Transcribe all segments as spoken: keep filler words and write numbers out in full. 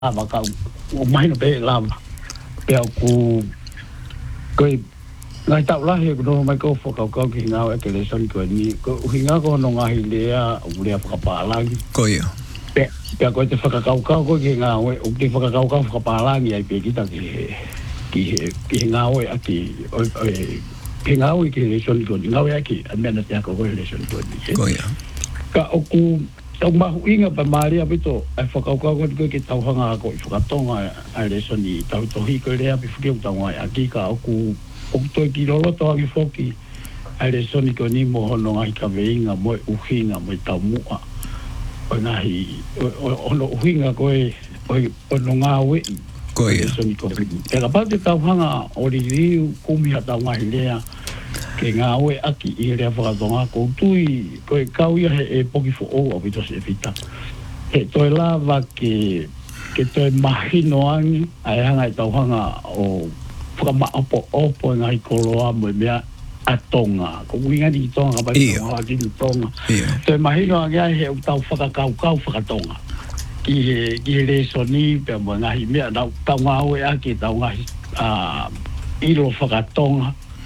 lava ka o mai no pe lava pe ku koi ngai tau la he no mai ko fo ka ka ki nga ke le son ko ni ko hinga ko no nga hilea u le fa pa la ko yo pe pe ko te fa ka ka ko ki nga o te fa ka ka fa pa la ni ai pe ki ta ki ki ki nga o aki o ki nga o ki le son ko nga o aki a mena te ko le son ko ni ko yo ka o ku tau mahu inga pa maria pito ai whakaukau ko ki tau hanga ko i whakatonga ai le soni tau tohi ko lea pi whikiu tau ngai a ki ka oku oku toi ki roloto agi whoki ai le soni ko ni mo hono ngai ka veinga mo uhinga mo tau mua o nahi ono uhinga ko e o no ngā we ko ia soni ko e ka pate tau hanga o li riu kumia tau ngai lea ke ngā oe aki i rea whakatonga ko tui ko e kauia he e poki fo o apito se fita he toi lava ke ke toi mahino angi ai hanga i tauhanga o whakama opo opo ngai koloa mo mea a tonga ko winga ni tonga ka pai tonga ki ni tonga toi mahino angi ai he tau whakakau kau whakatonga ki he ki he le soni pe mo ngahi mea tau ngā oe aki tau ngahi ilo whakatonga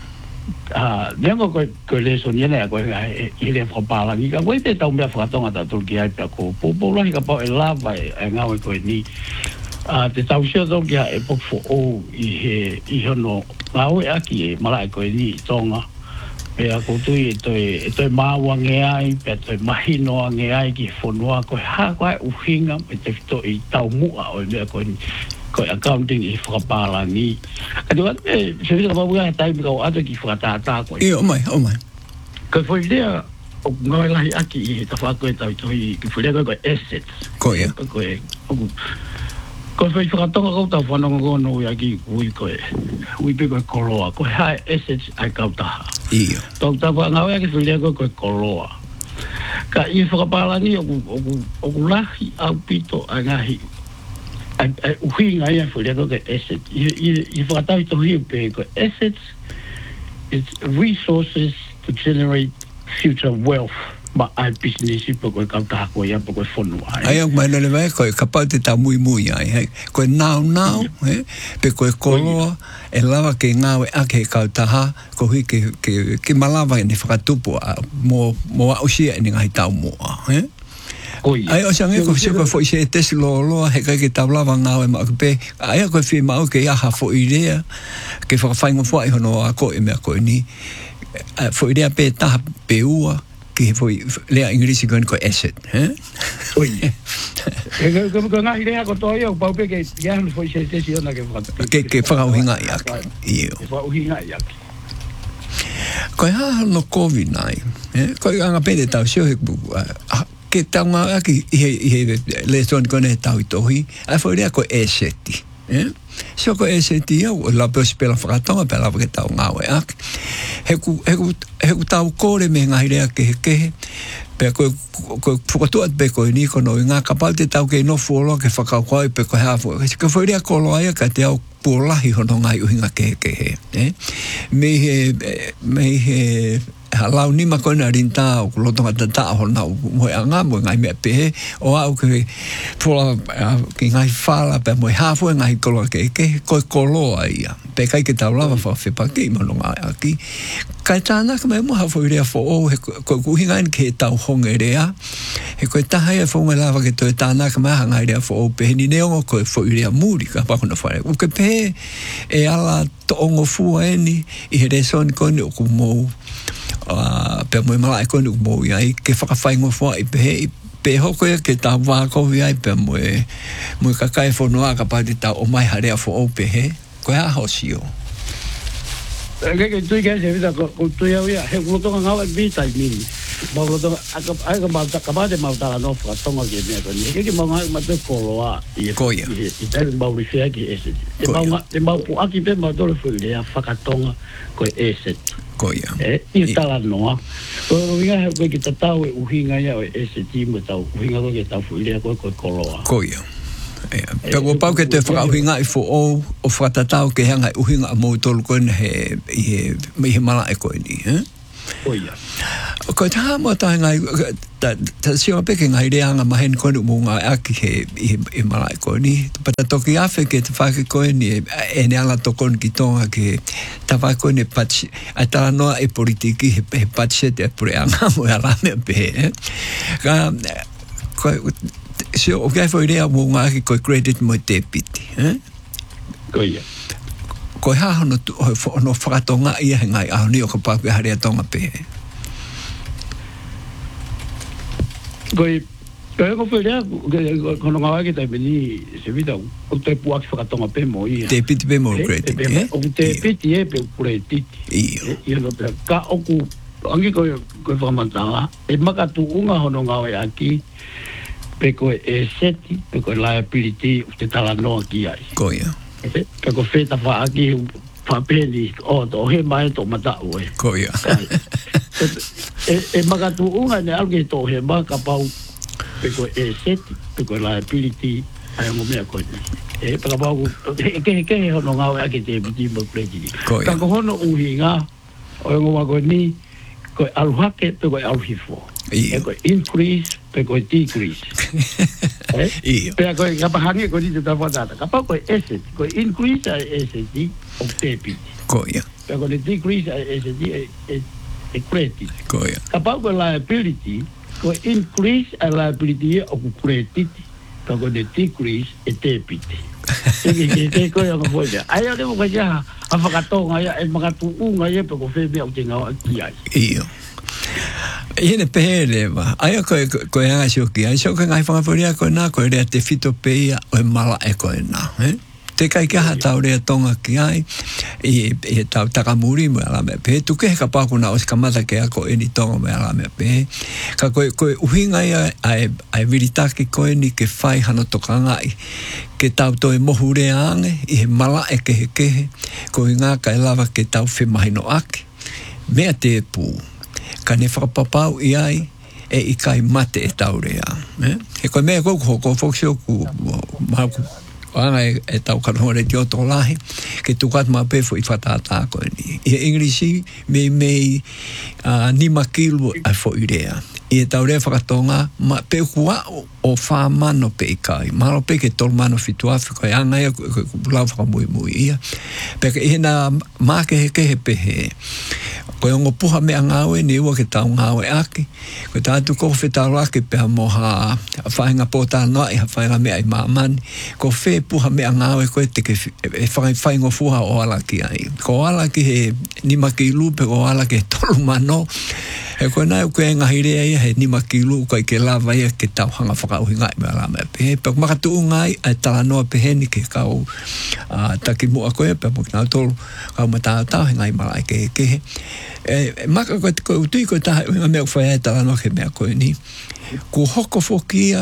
ah nengo ko ko le sonia ne ko i le fapala ni ka we te tau me fatonga ta turki ai pa ko po po la ka pa e lava e nga ko ni ah te tau sio do kia e po fo o i he i hono nga o aki e mala ko ni tonga e a ko tu e to e to ma wa nge ai pe to mahino nge ai ki fonua ko ha ko u hinga pe te to i tau mu o le ko ni ko accounting i whakapala ni. Ka tuan, e, se vira ka pabuga tai mika o ato ki whakatata ko. I, o mai, o mai. Ka whaidea, o ngai lahi aki i he ta whako e tau i tohi, ki whaidea koe assets. Ko ia. Ko e, oku. Ko whai whakatonga kou tau whanonga kono i aki ui koe, ui pe koe koloa. Ko hae assets ai kautaha. Iyo. Tau tau whangau aki whaidea koe koe koloa. Ka i whakapala ni, oku, oku, oku lahi au pito a ngahi, ai uhinga ia foi lego que asset e e fatau to rio pe ko assets it's resources to generate future wealth ma ai business po ko ka ka ko ia po ko fono ai ai mai le vai ko capaz de ta muy muy ai ko now now eh pe ko ko e lava que ngawe a que ka ta ko hi que que que malava ni fakatupo mo mo o sia ni ngai tau mo eh ai o sangue ko se ko foi se tes lo lo he ka que tablava nga e ma pe ai ko fi ma o que ya ha fo idea que fa fa ngo fo ai no a ko e me ko ni fo idea pe ta pe u que foi le inglês con ko asset eh oi e ko ko nga idea ko to yo pa pe que ya no foi se tes yo na que que que fa o hinga ya io fa o hinga ya ko ha no covid nai eh ko nga pe de ta sio que tanga aki he le son con e tau tohi a foi ko eseti eh so ko eseti o la pos pela fratonga pela que tau ngawe ak he ku he ku he ku tau kore me nga idea que que pe ko ko ko tu at pe ko ni ko no nga kapal te tau que no folo que fa ka ko pe ko ha fo que foi dia ko lo ai ka te au pola hi hono ngai uhinga ke ke eh me he me he halau ni ma ko na rinta o lo tonga tata ho na mo anga mo ngai me pe o au ke pola ki ngai fala pe mo ha fo ngai ko ke ke ko ko lo ai pe kai ke taulava fa fe pa ke mo nga aki kai tana ka mo ha fo ria fo o ko ku hinga ke tau hongerea e ko ta hai fo me lava ke to tana ka ma hanga ria fo pe ni ne o ko fo ria muri ka pa no fa o ke pe e ala to ngo fu eni i re son kon ko mo ah pe mo mala ko no mo ia ke fa fa ngo fo i pe pe ho ko ke ta va ko ia pe mo mo ka kai fo no ka pa ta o mai ha ria fo o pe he ko ha ho sio e ke tu ke se vida ko tu ia ia he ko to nga va vi tai ni ma lo to a ka ka ma ta ka ba de ma ta no fa to nga ke me ko ni ke ma ma te ko lo a i ko ia i te ma wi fe ki ese e ma e ma pu aki pe ma do le fu le fa ka tonga ko ese ko ia e i tala noa ko winga ko ki tatau e uhinga ia ese timo tau uhinga ko ke tau fu le ko ko koloa ko ia pe ko pau ke te fa uhinga i fo o o fa tatau ke hanga uhinga mo tolu ko he he me he mala e ko ni eh Oia. Ko tā mo tā ngai ta sio pe ke ngai reanga mahen ko mu nga aki he i malai ko ni pata toki afe ke te whake ko ni e ne ala tokon ki tonga ke ta whake ko ni patsi a tā noa e politiki he, he patsi te pureanga mo ala me pe ka ko sio o kai foi rea mu nga aki ko credit mo te piti Oia. Ko ha no no whakatonga ia he ngai au ni o ka pape harea tonga pe Koi koi ko fere ko no ngā ke tai meni se vida o te puak whakatonga pe mo ia. Te piti pe mo credit. O te piti e pe credit. Ia. Ia no pe ka oku angi ko ko whamantanga e makatu unga hono ngā wai aki pe ko e seti pe ko liability o te tala noa ki ai. Ko ia. Pe ko feta wha aki whapeni o to he mai to mata ue. Ko ia. E, e makatu unga ne alge to he maka pau pe ko e seti pe ko liability ai mo mea ko ni e pa pau e ke ke hono nga wa ke te biti mo pleki ka ko hono uhinga o ngo wa ko ni ko aluhake pe ko aluhifo e ko increase pe ko decrease e pe ko ka pa hange ko ni te ta fata ka pa ko asset ko increase ai asset o te biti ko ia pe ko decrease ai asset e e credit. Koia. Kapag ko liability, ko increase a liability o ko credit, ko ko decrease e debit. Sige, sige, ko yung ko ya. Ayaw mo kaya, ang pagkatong ay ay makatuong ay pe ko febe o tingaw kiai. Iyo. Iene pere ma. Ayaw ko ko yang asio ki. Asio ko ngai fanga poria ko na ko re te fito peia o mala e ko na, eh? Te kai ka hata ore tonga ki ai e e tau takamuri mo ala me pe tu ke ka pa ko na os kamata ke ako eni tonga mo ala me pe ka ko ko uhinga ai ai ai virita ki ko eni ke fai hano tokanga ai ke tau to e mohure ange i mala e ke ke ko inga ka lava ke tau fe mai no ak me te pu ka ne fa papau i ai e i kai mate e tau rea eh e ko me ko ko foxio ku ma anga e tau kanhore te oto lahi, ke tukat ma pe fo i whatata ko ni. I Englisi, me me uh, ni makilu ai fo i rea. I e tau rea whakatonga, ma pe kua o wha mano pe i kai. Malo pe ke tol mano fitu Afrika, e anga ia lau whakamui mui ia. Pe ke ihena ma ke he ke he pe he. Ko e ongo puha mea ngawe ni ua ke tau ngawe aki. Ko tātu ko whetaro aki pe ha moha whainga pōtā noa i ha whainga mea i maamani. Ko whe puha mea ngawe ko e te ke e whaingo fuha o alaki ai. Ko alaki he nima ki lupe, ko alaki he tolu mano. E koe nai koe ngahirea ia he nima ki lu ko i ke lava ia ke tau hanga whakauhi ngai mea la mea pe. Pe makatu ngai ai tala noa pe heni ke kau uh, taki mua koe pe mo kina tolu kau matau tau he ngai malai ke ke he. E maka koe koe utui koe taha inga mea whai ai tala noa ke mea koe ni. Ko hoko fokia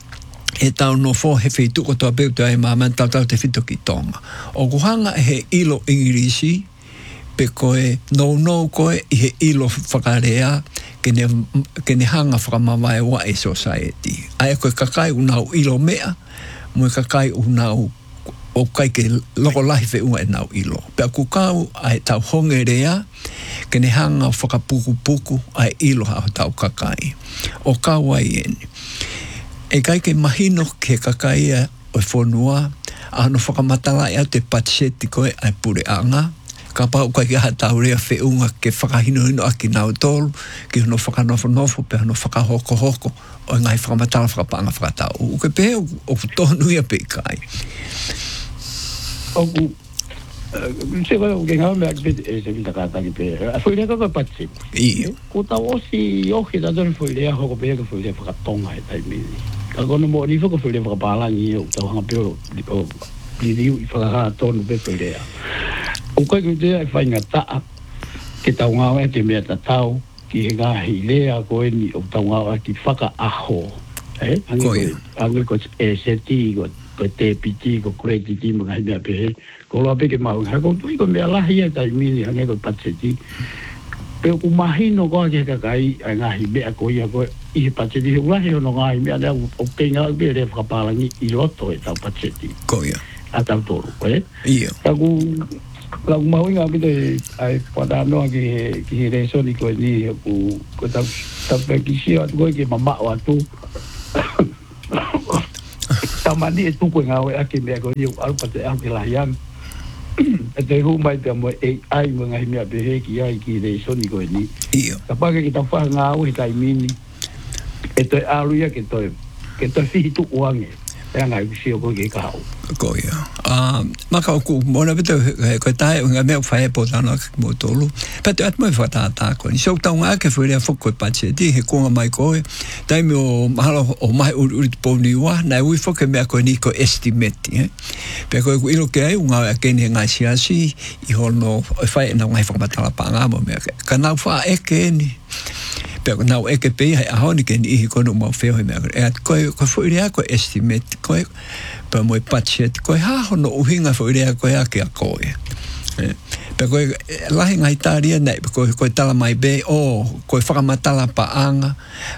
e tau no fo he feituko toa peu toa e maaman tau tau te fito ki tonga. O kuhanga he ilo ingirisi pe koe no no koe i he ilo whakarea ke ne, ke ne hanga whakamawai wa e society. Ai koe kakai unau ilo mea, mo kakai unau o kai ke loko lahi fe unga e nau ilo. Pea kukau ai tau hongerea ke ne hanga whakapuku puku ai ilo hao tau kakai. O kau ai eni. E kai ke mahino ke kakai o whonua, ano whakamatala ea te patseti koe ai pure anga, ka pau kai ke hatau rea fe unga ke whakahino hino aki nau tolu, ki hono whakanofo nofo, pe hono whakahoko hoko, o ngai whakamatala whakapanga whakatau. O ke pe o tonu ia pe kai. Oku, se koe o ke ngau mea ki e se vita kātaki pe, a whuirea kaka patseti. Iyo. Ko tau osi ohi tatoni whuirea hoko pe ka whuirea whakatonga e taimini. Ka kono mo ni whaka whuirea whakapalangi o tau hanga pe o liriu i whakahara tonu pe whuirea. O kai kui tea e whainga taa ke tau ngau e te mea tatau ki he ngā hilea koe ni o tau ngau e ki whaka aho. Eh? Angi ko e seti ko ko te piti ko credit mo ngai mea pe ko lo pe ke mau ha ko tui ko mea lahi e tai mini ange ko patseti pe ko mahino ko ke ka kai nga hi mea ko ia ko i patseti ho lahi no ngai mea le o pe nga be re fa palangi i loto e tau patseti ko ia a tau toro ko e ia ta ku la mau nga bide ai pada no ki ki reso ni ko ni ku ko ta ta pe ki si at ko ki mama wa tu ta mani tu ko nga wa ki me ko yu al pa te ang ki la yang te hu mai te mo e ai mo nga mi be he ki ai ki reso ni ko ni ta pa ki ta fa nga wa ta mini e te alu ya ki to ke to fi tu wange ya nga si ko ki ka ko ya ah maka ku mona bito ko tai nga me fa e potano mo tolu pero at mo fa ta ta ko ni so ta nga ke foi le fo ko pa che di he ko mai ko tai mo malo o mai u po ni wa na wi fo ke me ko ni ko estimate eh pero ko ilo ke ai nga ke ni nga si asi i hono fa na nga fa ta pa nga mo me ka na fa e ke ni pero now e ke pe a honi ke ni ko no mo fe ho me e ko ko foi le ko estimate ko pa mo patchet ko ha no uhinga foi le ko ya ke ko e pero la hinga italia nei ko ko tala mai be o ko fa matala pa anga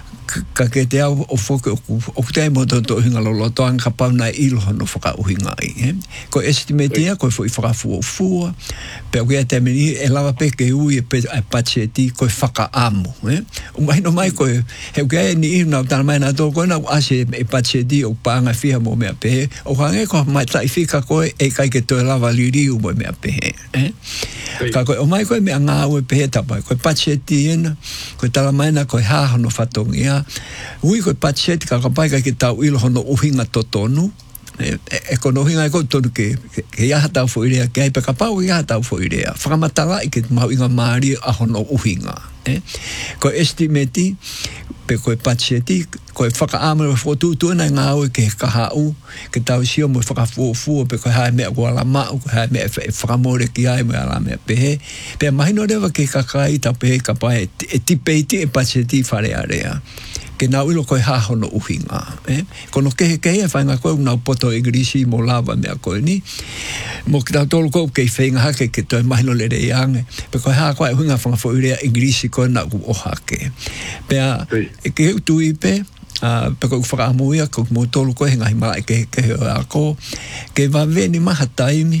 ka ke te au o foke o te mo to hinga lo lo to anga pa na ilo no foka uhinga i ko estimate ya ko foi fa fu fu pe que te meni e lava pe ke u e pe pacheti ko faka amo eh o mai no mai ko he que ni na tal mai na to ko na ase e pacheti o pa nga fia mo me pe o hange ko mai tai fika ko e kai ke to lava liri u mo me pe eh ka ko o mai ko me nga u pe ta pa ko pacheti na ko tal mai na ko ha no fatongia ui ko pacheti ka ka pa ka ke tau ilo no uhinga totonu e kono hinga ko tonu ke ke ia hata fo ile ke pe ka pa ia hata fo ile fa matala i ke mau inga mari a hono uhinga eh ko estimate pe ko pacheti ko fa ka amo fo tu tu na nga o ke ka ha u ke tau si mo fa ka fo fo pe ko ha me ko la ma ko ha me fa mo re ki ai me la me pe pe mai no deva ke ka kai ta pe ka pa e ti pe ti e pacheti fa re area que na ulo ko ha hono uhinga eh kono ke ke e fa nga ko na poto inglisi mo lava me ko ni mo ka tol ko ke fe nga ke ke to mai no le re yang pe ko ha ko uhinga fa fo ile inglisi ko na o ha ke pe ke tu ipe a pe ko fa mo ya ko mo tol ko nga ma ke ke ko ke va veni ma hataimi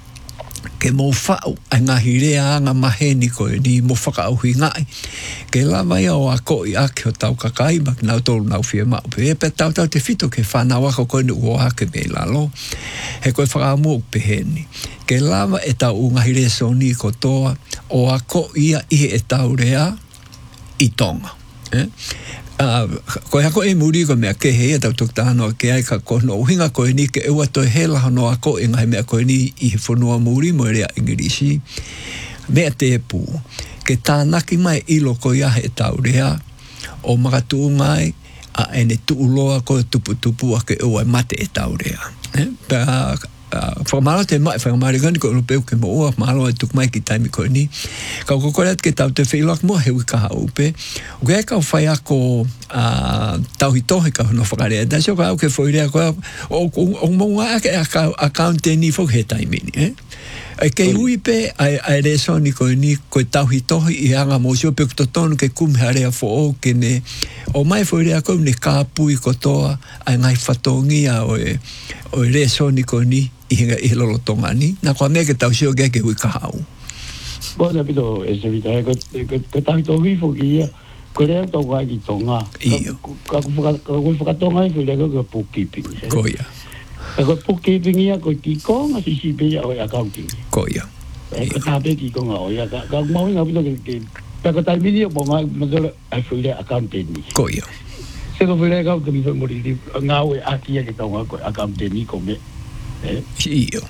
ke mo fa a nga hirea nga maheni ko ni mo fa ka uhinga ke la vai o ako i ake o tau kakai mak nau tolu nau fia mau pe pe tau tau te fito ke whana wako koe ni ua ake me lalo he koe whakamu pe heni ke lava e tau unga hire soni ko toa o ako ia i e tau rea i tonga eh Uh, ko hako e muri ko mea ke he tau tuk tāno ke ai ka kono uhinga ko ni ke ewa toi hela hano ako e ngai mea ko ni i whanua muri mo rea ingirisi mea te pu ke tānaki mai ilo ko ia he tau rea o makatu ngai a ene tuuloa ko tupu tupu a ke ewa mate e tau rea eh? Pea whakamaro te mai whakamari gani ko ilo peu ke mo ua malo e tuk mai ki taimi ko ni ka kokoreat ke tau te whiloak mo hewi ka haupe o ke ka whai ako tau hitohi ka hono whakarea da sio ka au ke whoirea ko o monga ake akaunte ni whok he taimi ni eh e ke uipe ai reso ni ko ni ko tau hitohi i hanga mo sio pe kutotonu ke kum harea fo o ke ne o mai whoirea ko ne ka pui ko toa ai ngai whatongia o e o reso ni ko ni i hinga i lolo tonga ni na kwa mea ke tau sio ke ke hui ka hau bona pito e se vita ko ko tau hitohi fo ki ia ko rea tau kai ki tonga ka ku whakatonga i while ko bookkeeping ko ia ko bookkeeping ia ko ki konga si si pe ia o accounting ko ia ko tape ki konga o ia ka mau inga pito ke ka ko tai mini o bonga mazole ai while accounting ni ko ia se ko while ka ko mi fo mori di ngau e aki ia ki tonga ko accounting ni ko me eh io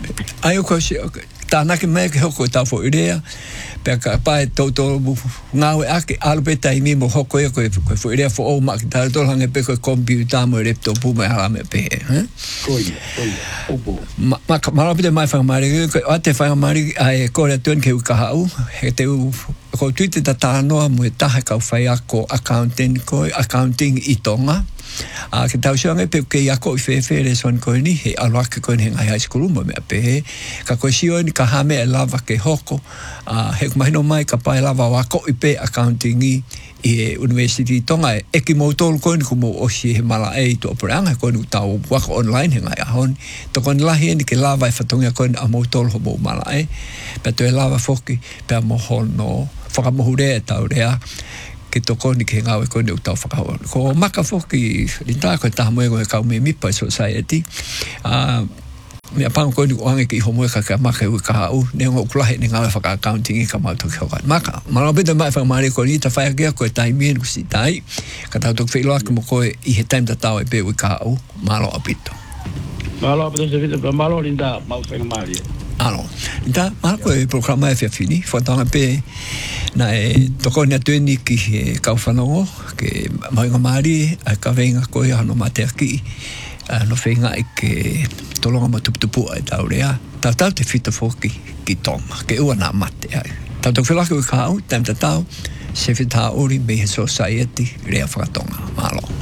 ai o ko si tāna ke mea ke hoko tau fo irea pe ka pae tau tau ngau e ake alupe taimi mo hoko e koe fo irea fo o maki tau tau hange pe koe kompiuta mo e laptopu me hala me pe koi koi upo marapite mai whakamari o te whakamari ai kore atuen ke uka hau he te u ko tuite ta tānoa mo e taha kau whai ako accounting koe accounting i tonga a ke tau sionga pe ke ya ko fe fe le son ko ni he ala ke ko ni high school mo me pe ka ko sio ni ka hame lava ke hoko a he mai no mai ka pa lava wa ko pe accounting i e university tonga e ki mo tol ko ni ko mo o si he mala e to pranga ko ni tau wa online he ngai hon to kon la he ni ke lava e fatonga ko a mo tol ho mo mala e pe to lava foki pe mo hono fa mo hure tau rea ke toko ni ke ngau e koe ni utau whakahau. Ko maka whoki, ni tā koe taha moe koe kau me mipa society. Uh, mea pango koe ni oange ki iho moe ka ka maka ui ka hau. Ne ngau kulahe ni ngau e whaka accounting i ka mautoki hokan. Maka, marau pita mai whakamare koe ni ta whaia kia koe tai mien kusi tai. Ka tau toki whiloa ki mo koe i he taim ta tau e pe ui ka hau. Malo apito. Malo apito se vita, malo rinda mau whakamare. Alo, nta marco e programa e fini, fotanga pe na e toko ni atuni ki e kaufanongo ke mai ngamari a ka venga ko ya no mateki no venga e ke tolonga matuputupu e taurea ta ta te fita foki ki toma ke ua na mate ai ta to fela ko ka au tam ta tau se fita ori be society rea fatonga malo